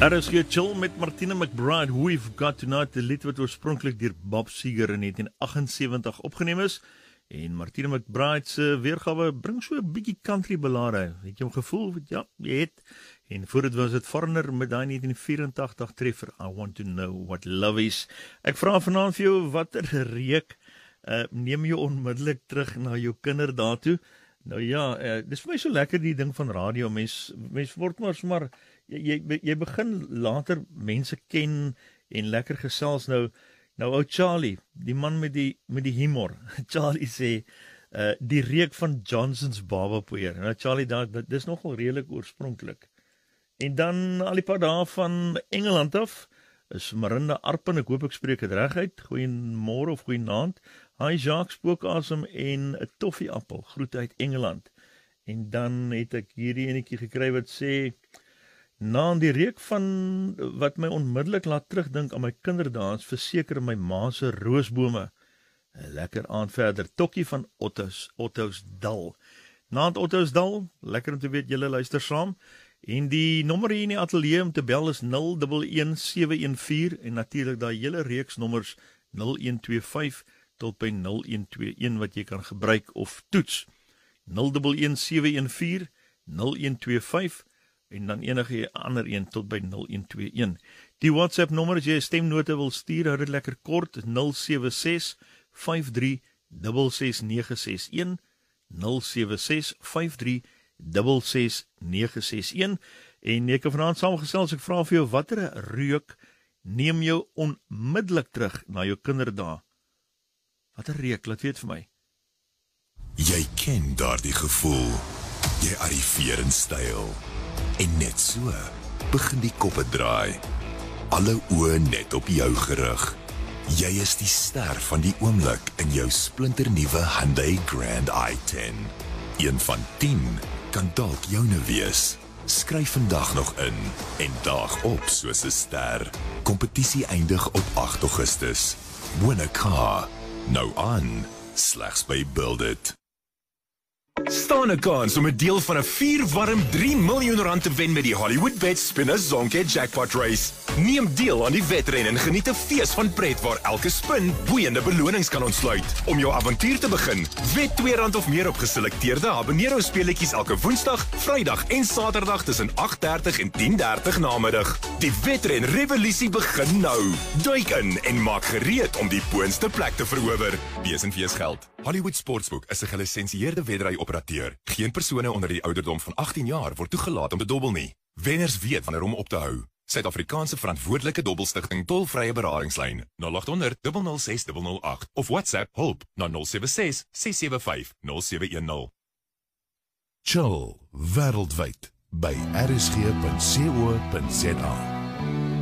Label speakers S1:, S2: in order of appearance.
S1: RSG Chill met Martina McBride, We've Got Tonight, die lied wat oorspronklik deur Bob Seger in 1978 opgeneem is. En Martina McBride se weergawe bring so 'n bietjie country belade. Het jy hom gevoel? Ja, jy het. En voor dit was dit Foreigner met daai 1984 treffer, I Want To Know What Love Is. Ek vra vanaand vir jou, watter reuk neem jy onmiddellik terug na jou kinderdae toe? Nou ja, dis vir my so lekker die ding van radio, mens word maar jy begin later mense ken en lekker gesels. Nou ou Charlie, die man met die humor. Charlie sê die reuk van Johnson's barbepoeier. Nou Charlie, dis nogal redelik oorspronklik. En dan al die paar dae van Engeland af is Marinda Arpen, ek hoop ek spreek het reg uit. Goeiemôre of goeienaand. Hi Jacques, spookasem en 'n toffieappel. Groete uit Engeland. En dan het ek hierdie enetjie gekry wat sê, na die reuk van wat my onmiddellik laat terugdink aan my kinderdae, is verseker my ma se roosbome. 'n Lekker aand verder. Tokkie van Ottosdal. Naand Ottosdal, lekker om te weet julle luister saam. En die nommer hier in die ateljee om te bel is 011714 en natuurlik daai hele reeks nommers 0125 tot by 0121 wat jy kan gebruik of toets. 011714 0125 en dan enige ander een tot by 0121. Die WhatsApp nommer as jy 'n stemnote wil stuur, hou dit lekker kort, 076 53 66961 076 53 66961. En ek kan vanaand saamgesels, ek vra vir jou, watter reuk neem jou onmiddellik terug na jou kinderdae? Watter reuk, laat weet vir my.
S2: Jy ken daardie gevoel. Jy arriveer in styl. En net so begin die koppe draai. Alle oë net op jou gerig. Jy is die ster van die oomblik in jou splinternuwe Hyundai Grand i10. Een van 10 kan dalk joune wees. Skryf vandag nog in en daag op soos 'n ster. Kompetisie eindig op 8 Augustus. Win a car. Nou aan, slegs by Build It.
S3: Staan 'n kans om 'n deel van 'n 4-warm R3 miljoen te wen met die Hollywood-Bet Spinner Zonke Jackpot Race. Neem deel aan die wedren en geniet 'n fees van pret waar elke spin boeiende belonings kan ontsluit. Om jou avontuur te begin, wed R2 of meer op geselekteerde habanero speletjies elke Woensdag, Vrydag en Saterdag tussen 8:30 en 10:30 namiddag. Die wedren revolusie begin nou. Duik in en maak gereed om die boonste plek te verower. Wees en wees geld. Hollywood Sportsbook is 'n gelisensieerde wedry-operateur. Geen persone onder die ouderdom van 18 jaar word toegelaat om te dobbel nie. Wenners weet wanneer om op te hou. Suid-Afrikaanse verantwoordelike dobbelstigting tolvrye beradingslyn 0800 006 008 of WhatsApp hulp na 076 675 0710.
S2: Chill wêreldwyd by rsg.co.za.